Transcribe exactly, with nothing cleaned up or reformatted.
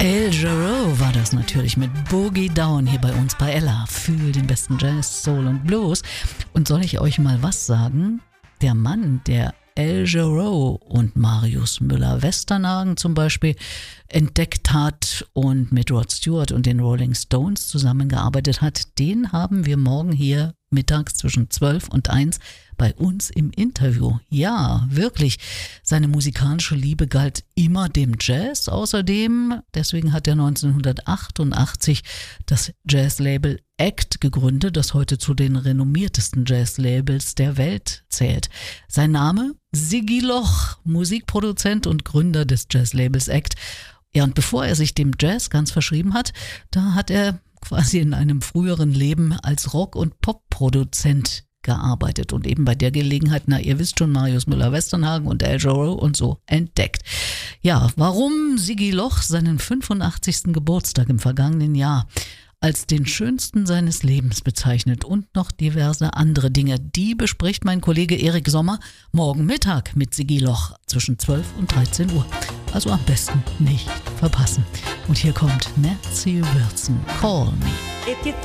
El Jarreau war das natürlich mit Boogie Down hier bei uns bei Ella. Fühl den besten Jazz, Soul und Blues. Und soll ich euch mal was sagen? Der Mann, der El Jarreau und Marius Müller-Westernhagen zum Beispiel entdeckt hat und mit Rod Stewart und den Rolling Stones zusammengearbeitet hat, den haben wir morgen hier mittags zwischen zwölf und eins bei uns im Interview. Ja, wirklich. Seine musikalische Liebe galt immer dem Jazz. Außerdem, deswegen hat er neunzehnhundertachtundachtzig das Jazzlabel Act gegründet, das heute zu den renommiertesten Jazzlabels der Welt zählt. Sein Name? Siggi Loch, Musikproduzent und Gründer des Jazzlabels Act. Ja, und bevor er sich dem Jazz ganz verschrieben hat, da hat er quasi in einem früheren Leben als Rock- und Popproduzent gearbeitet und eben bei der Gelegenheit, na ihr wisst schon, Marius Müller-Westernhagen und El Jarreau und so entdeckt. Ja, warum Siggi Loch seinen fünfundachtzigsten Geburtstag im vergangenen Jahr als den schönsten seines Lebens bezeichnet und noch diverse andere Dinge, die bespricht mein Kollege Erik Sommer morgen Mittag mit Siggi Loch zwischen zwölf und dreizehn Uhr. Also am besten nicht verpassen. Und hier kommt Nancy Wilson, Call Me.